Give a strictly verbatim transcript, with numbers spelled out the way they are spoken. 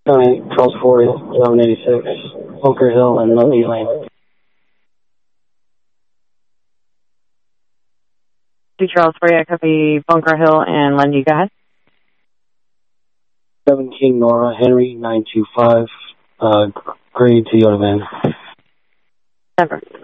County, Charles forty, eleven eighty-six, Bunker Hill, and Lundy Lane. To Charles forty, I copy Bunker Hill and Lundy. Go ahead. seventeen Nora Henry, nine two five, uh, gray Toyota van. Never.